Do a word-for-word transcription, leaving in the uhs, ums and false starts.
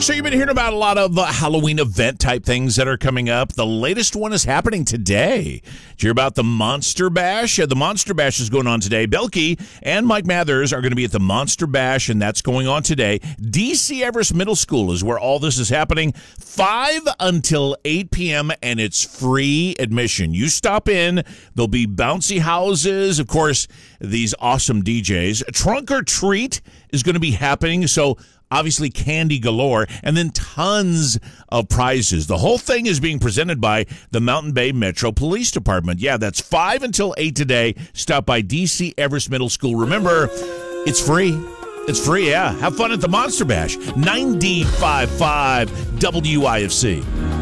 So you've been hearing about a lot of uh, Halloween event type things that are coming up. The latest one is happening today. Did you hear about the Monster Bash? Yeah, the Monster Bash is going on today. Belkey and Mike Mathers are going to be at the Monster Bash, and that's going on today. D C Everest Middle School is where all this is happening. five until eight p.m., and it's free admission. You stop in. There'll be bouncy houses. Of course, these awesome D Js. Trunk or Treat is going to be happening, so obviously candy galore, and then tons of prizes. The whole thing is being presented by the Mountain Bay Metro Police Department. Yeah, that's five until eight today. Stop by D C Everest Middle School. Remember, it's free. It's free, yeah. Have fun at the Monster Bash. ninety-five point five W I F C.